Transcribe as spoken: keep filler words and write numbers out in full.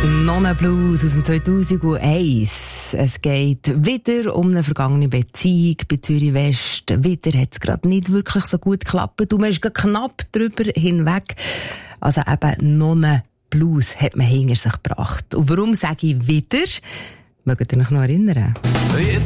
Nonna Blues aus dem zweitausendeins. Es geht wieder um eine vergangene Beziehung bei Zürich West. Wieder hat es gerade nicht wirklich so gut geklappt. Und man ist gerade knapp drüber hinweg. Also eben Nonna Blues hat man hinter sich gebracht. Und warum sage ich wieder? Mögt ihr euch noch erinnern?